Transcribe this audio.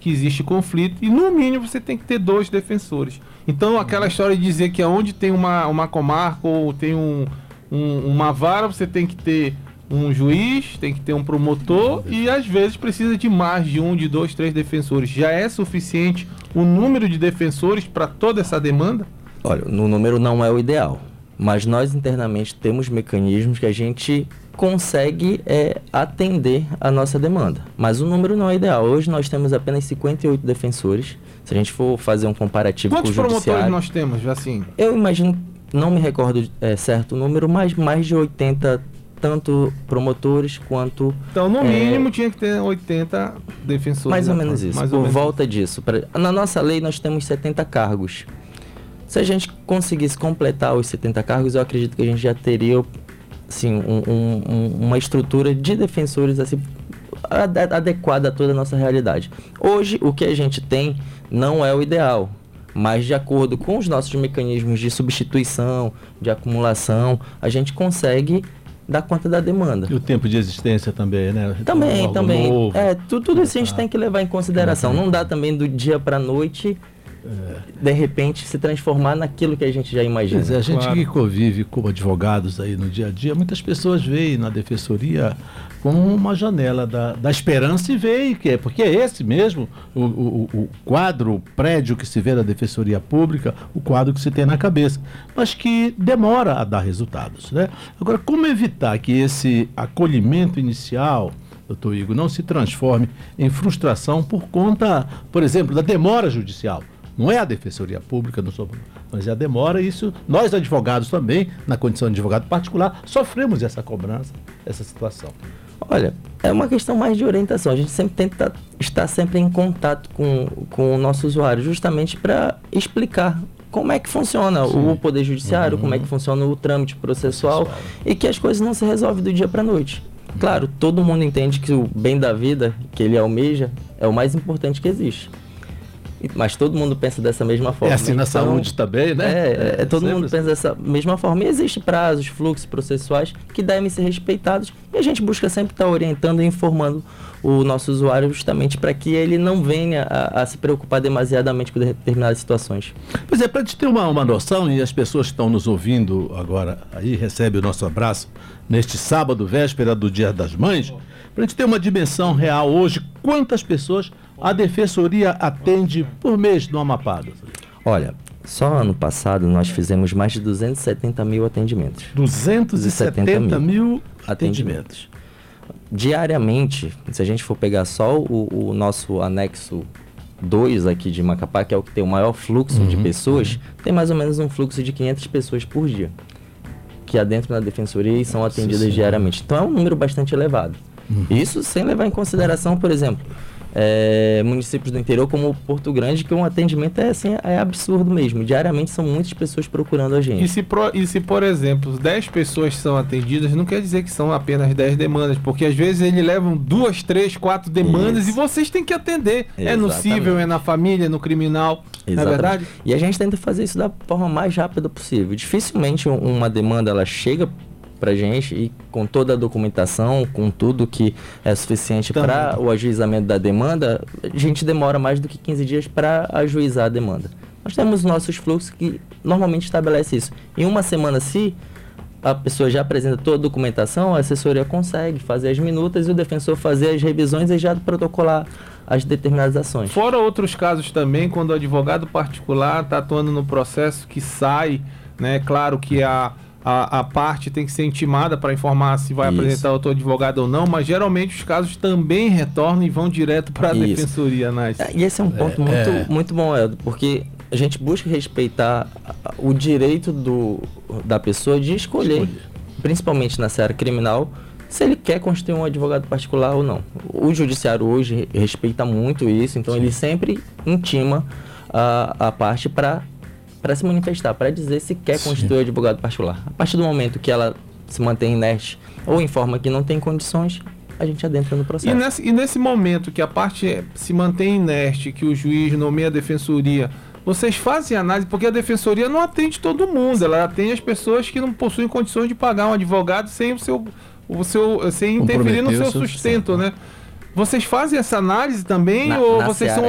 que existe conflito e no mínimo você tem que ter 2 defensores. Então aquela história de dizer que aonde tem uma comarca ou tem uma vara, você tem que ter um juiz, tem que ter um promotor e às vezes precisa de mais de 1, de 2, 3 defensores. Já é suficiente o número de defensores para toda essa demanda? Olha, o número não é o ideal, mas nós internamente temos mecanismos que a gente consegue atender a nossa demanda. Mas o número não é ideal. Hoje nós temos apenas 58 defensores. Se a gente for fazer um comparativo com o judiciário... Quantos promotores nós temos, assim? Eu imagino, não me recordo certo o número, mas mais de 80 tanto promotores quanto... Então, no mínimo, tinha que ter 80 defensores. Mais ou menos isso, por volta disso. Na nossa lei, nós temos 70 cargos. Se a gente conseguisse completar os 70 cargos, eu acredito que a gente já teria, assim, uma estrutura de defensores assim, adequada a toda a nossa realidade. Hoje, o que a gente tem não é o ideal, mas de acordo com os nossos mecanismos de substituição, de acumulação, a gente consegue dar conta da demanda. E o tempo de existência também, né? Também. Tudo isso a gente tem que levar em consideração. Não dá também do dia para a noite, de repente, se transformar naquilo que a gente já imagina. A gente que convive como advogados aí no dia a dia, muitas pessoas veem na defensoria como uma janela da esperança e veem que porque é esse mesmo o quadro, o prédio que se vê da defensoria pública, o quadro que se tem na cabeça, mas que demora a dar resultados, né? Agora, como evitar que esse acolhimento inicial, doutor Igor, não se transforme em frustração por conta, por exemplo, da demora judicial? Não é a defensoria pública, mas é a demora, e isso nós advogados também, na condição de advogado particular, sofremos essa cobrança, essa situação. Olha, é uma questão mais de orientação. A gente sempre tenta estar sempre em contato com o nosso usuário, justamente para explicar como é que funciona o Poder Judiciário, como é que funciona o trâmite processual e que as coisas não se resolvem do dia para a noite. Claro, todo mundo entende que o bem da vida que ele almeja é o mais importante que existe. Mas todo mundo pensa dessa mesma forma. É assim na saúde também, né? Todo mundo pensa dessa mesma forma. E existem prazos, fluxos processuais que devem ser respeitados. E a gente busca sempre estar orientando e informando o nosso usuário justamente para que ele não venha a se preocupar demasiadamente com determinadas situações. Pois é, para a gente ter uma noção, e as pessoas que estão nos ouvindo agora aí recebem o nosso abraço neste sábado, véspera do Dia das Mães, para a gente ter uma dimensão real hoje, quantas pessoas a Defensoria atende por mês no Amapá? Olha, só ano passado nós fizemos mais de 270 mil atendimentos. 270 mil atendimentos. Diariamente, se a gente for pegar só o nosso anexo 2 aqui de Macapá, que é o que tem o maior fluxo de pessoas, tem mais ou menos um fluxo de 500 pessoas por dia, que adentram na Defensoria e são atendidas diariamente. Então é um número bastante elevado. Isso sem levar em consideração, por exemplo, municípios do interior como Porto Grande, que um atendimento é absurdo mesmo. Diariamente são muitas pessoas procurando a gente. E se, por exemplo, 10 pessoas são atendidas, não quer dizer que são apenas 10 demandas, porque às vezes eles levam 2, 3, 4 demandas e vocês têm que atender. Exatamente. É no cível, é na família, é no criminal. Não é verdade? E a gente tenta fazer isso da forma mais rápida possível. Dificilmente uma demanda ela chega pra gente e com toda a documentação, com tudo que é suficiente para o ajuizamento da demanda, a gente demora mais do que 15 dias para ajuizar a demanda. Nós temos nossos fluxos que normalmente estabelece isso. Em uma semana, se a pessoa já apresenta toda a documentação, a assessoria consegue fazer as minutas e o defensor fazer as revisões e já protocolar as determinadas ações. Fora outros casos também, quando o advogado particular está atuando no processo que sai, né? Claro que a parte tem que ser intimada para informar se vai apresentar outro advogado ou não, mas geralmente os casos também retornam e vão direto para a defensoria. E esse é um ponto muito bom, Eldo, porque a gente busca respeitar o direito da pessoa de escolher, principalmente na seara criminal, se ele quer constituir um advogado particular ou não. O judiciário hoje respeita muito isso, então ele sempre intima a parte para se manifestar, para dizer se quer constituir advogado particular. A partir do momento que ela se mantém inerte ou informa que não tem condições, a gente adentra no processo. E nesse momento que a parte se mantém inerte, que o juiz nomeia a defensoria, vocês fazem análise, porque a defensoria não atende todo mundo, ela atende as pessoas que não possuem condições de pagar um advogado sem sem interferir no seu sustento, né? Vocês fazem essa análise também ou vocês são